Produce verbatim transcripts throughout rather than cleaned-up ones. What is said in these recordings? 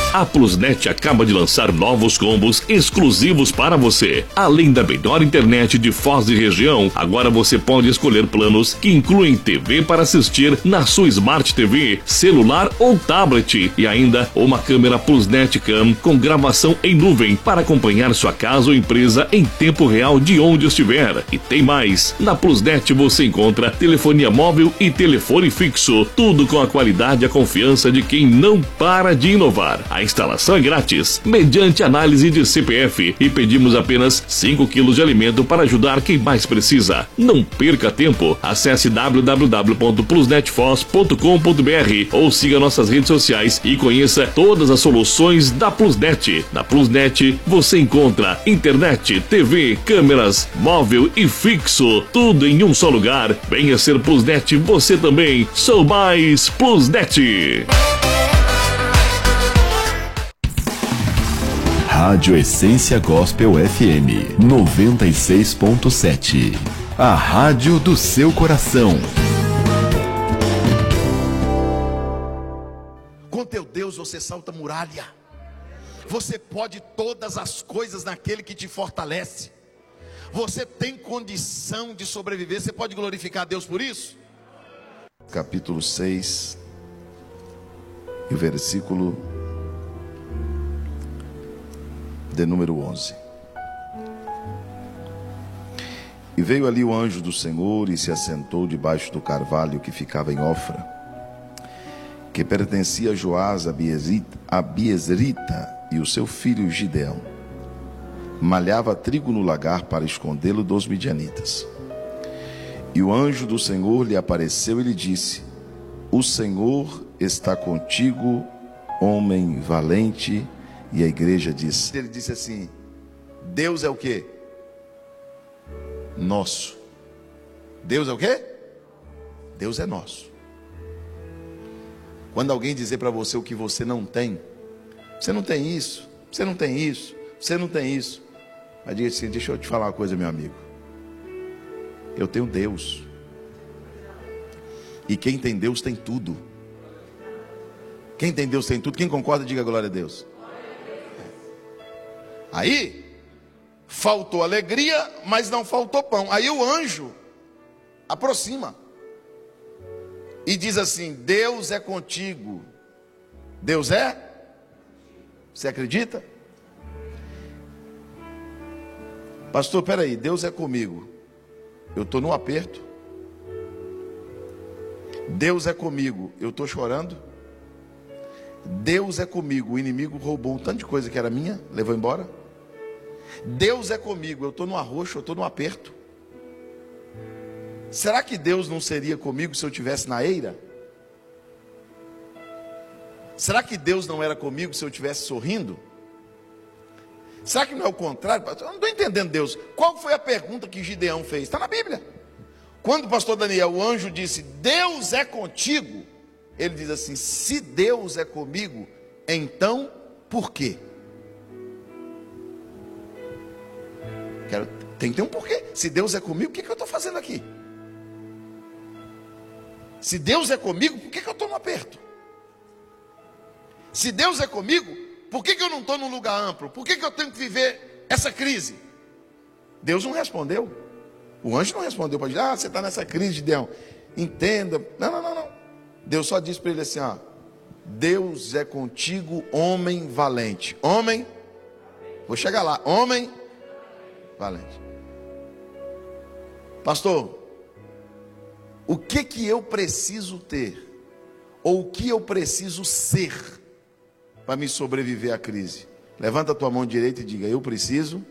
A Plusnet acaba de lançar novos combos exclusivos para você. Além da melhor internet de Foz e região, agora você pode escolher planos que incluem T V para assistir na sua Smart T V, celular ou tablet e ainda uma câmera Plusnet Cam com gravação em nuvem para acompanhar sua casa ou empresa em tempo real de onde estiver. E tem mais! Na Plusnet você encontra telefonia móvel e telefone fixo, tudo com a qualidade e a confiança de quem não para de inovar. A instalação é grátis, mediante análise de C P F, e pedimos apenas cinco quilos de alimento para ajudar quem mais precisa. Não perca tempo, acesse w w w ponto plusnetfoz ponto com ponto b r ou siga nossas redes sociais e conheça todas as soluções da Plusnet. Na Plusnet você encontra internet, T V, câmeras, móvel e fixo, tudo em um só lugar. Venha ser Plusnet você também. Sou mais Plusnet. Rádio Essência Gospel F M noventa e seis ponto sete. A rádio do seu coração. Com teu Deus você salta muralha. Você pode todas as coisas naquele que te fortalece. Você tem condição de sobreviver. Você pode glorificar a Deus por isso? Capítulo seis e o versículo de número onze. E veio ali o anjo do Senhor e se assentou debaixo do carvalho que ficava em Ofra, que pertencia a Joás a Biezrita, e o seu filho Gideão malhava trigo no lagar para escondê-lo dos midianitas. E o anjo do Senhor lhe apareceu e lhe disse: o Senhor está contigo, homem valente. E a igreja disse, ele disse assim: Deus é o quê? Nosso. Deus é o quê? Deus é nosso. Quando alguém dizer para você o que você não tem, você não tem isso, você não tem isso, você não tem isso, mas diga assim: deixa eu te falar uma coisa, meu amigo, eu tenho Deus, e quem tem Deus tem tudo. Quem tem Deus tem tudo. Quem concorda, diga glória a Deus. Aí faltou alegria, mas não faltou pão. Aí o anjo aproxima e diz assim: Deus é contigo. Deus é? Você acredita? Pastor, peraí, Deus é comigo. Eu estou no aperto. Deus é comigo. Eu estou chorando. Deus é comigo. O inimigo roubou um tanto de coisa que era minha, levou embora. Deus é comigo. Eu estou no arroxo, eu estou no aperto. Será que Deus não seria comigo se eu estivesse na eira? Será que Deus não era comigo se eu estivesse sorrindo? Será que não é o contrário? Eu não estou entendendo, Deus. Qual foi a pergunta que Gideão fez? Está na Bíblia. Quando o pastor Daniel, o anjo, disse: Deus é contigo, ele diz assim: se Deus é comigo, então por quê? Quero, tem que ter um porquê. Se Deus é comigo, o que, que eu estou fazendo aqui? Se Deus é comigo, por que, que eu estou no aperto? Se Deus é comigo, por que, que eu não estou num lugar amplo? Por que, que eu tenho que viver essa crise? Deus não respondeu. O anjo não respondeu para ele: ah, você está nessa crise, Gideão, entenda. Não, não, não, não. Deus só disse para ele assim: ó, Deus é contigo, homem valente. Homem, vou chegar lá, homem valente. Pastor, o que que eu preciso ter, ou o que eu preciso ser para me sobreviver à crise? Levanta a tua mão direita e diga: eu preciso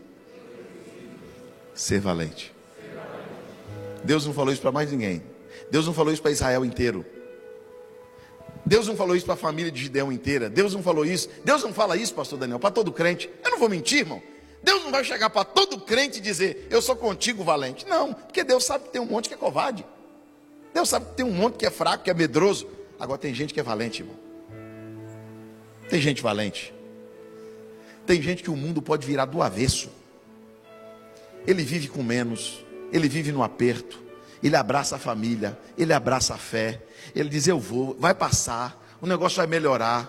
ser valente. Deus não falou isso para mais ninguém. Deus não falou isso para Israel inteiro. Deus não falou isso para a família de Gideão inteira. Deus não falou isso. Deus não fala isso, pastor Daniel, para todo crente. Eu não vou mentir, irmão. Deus não vai chegar para todo crente e dizer: eu sou contigo, valente. Não, porque Deus sabe que tem um monte que é covarde. Deus sabe que tem um monte que é fraco, que é medroso. Agora tem gente que é valente, irmão. Tem gente valente. Tem gente que o mundo pode virar do avesso. Ele vive com menos. Ele vive no aperto. Ele abraça a família. Ele abraça a fé. Ele diz: eu vou, vai passar. O negócio vai melhorar.